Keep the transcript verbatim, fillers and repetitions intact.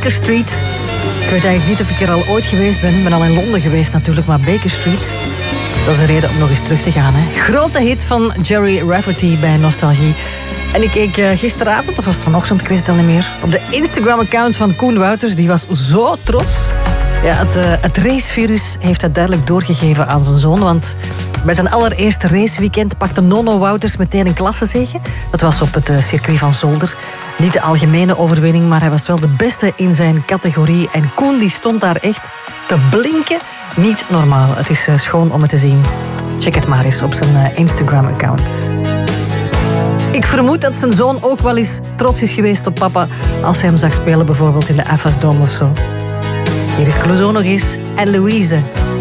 Baker Street. Ik weet eigenlijk niet of ik er al ooit geweest ben. Ik ben al in Londen geweest natuurlijk, maar Baker Street... dat is een reden om nog eens terug te gaan. Hè. Grote hit van Jerry Rafferty bij Nostalgie. En ik keek uh, gisteravond, of was het vanochtend, ik weet het al niet meer... op de Instagram-account van Koen Wouters. Die was zo trots. Ja, het, uh, het racevirus heeft dat duidelijk doorgegeven aan zijn zoon. Want bij zijn allereerste raceweekend pakte Nono Wouters meteen een klassezege. Dat was op het uh, circuit van Zolder. Niet de algemene overwinning, maar hij was wel de beste in zijn categorie. En Koen die stond daar echt te blinken. Niet normaal. Het is uh, schoon om het te zien. Check het maar eens op zijn uh, Instagram-account. Ik vermoed dat zijn zoon ook wel eens trots is geweest op papa als hij hem zag spelen bijvoorbeeld in de A F A S Dome of zo. Hier is Clouseau nog eens en Louise.